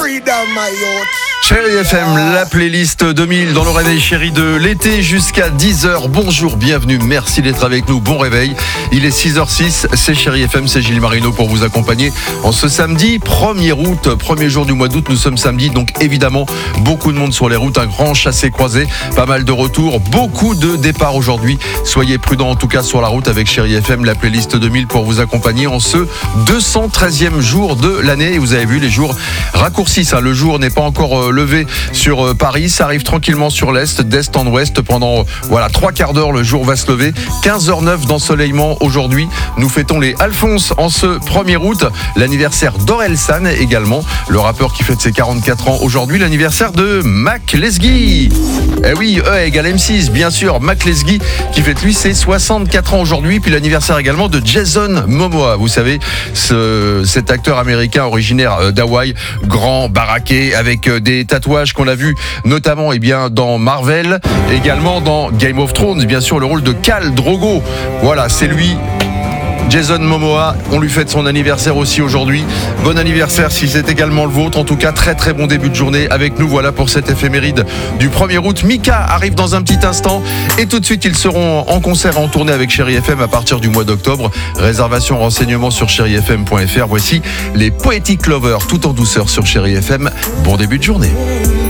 freedom, my youth. Chérie FM, la playlist 2000 dans le réveil chéri de l'été jusqu'à 10h. Bonjour, bienvenue, merci d'être avec nous, bon réveil. Il est 6h06, c'est Chérie FM, c'est Gilles Marino pour vous accompagner en ce samedi 1er août, premier jour du mois d'août. Nous sommes samedi, donc évidemment beaucoup de monde sur les routes, un grand chassé-croisé, pas mal de retours, beaucoup de départs aujourd'hui. Soyez prudents en tout cas sur la route avec Chérie FM, la playlist 2000 pour vous accompagner en ce 213e jour de l'année. Et vous avez vu, les jours raccourcissent, le jour n'est pas encore levé sur Paris, ça arrive tranquillement sur l'Est, d'Est en Ouest pendant 3 quarts d'heure, le jour va se lever. 15h09 d'ensoleillement aujourd'hui. Nous fêtons les Alphonse en ce 1er août, l'anniversaire d'Orelsan également, le rappeur qui fête ses 44 ans aujourd'hui, l'anniversaire de Mac Lesguy. Eh oui, E égale M6, bien sûr, Mac Lesguy qui fête lui ses 64 ans aujourd'hui, puis l'anniversaire également de Jason Momoa. Vous savez, cet acteur américain originaire d'Hawaï, grand, baraqué, avec des tatouages qu'on a vu notamment dans Marvel, également dans Game of Thrones, bien sûr, le rôle de Khal Drogo. Voilà, c'est lui. Jason Momoa, on lui fête son anniversaire aussi aujourd'hui. Bon anniversaire si c'est également le vôtre. En tout cas, très très bon début de journée avec nous. Voilà pour cette éphéméride du 1er août. Mika arrive dans un petit instant et tout de suite ils seront en concert en tournée avec Chérie FM à partir du mois d'octobre. Réservation, renseignements sur chérifm.fr. Voici les Poetic Lovers tout en douceur sur Chérie FM. Bon début de journée.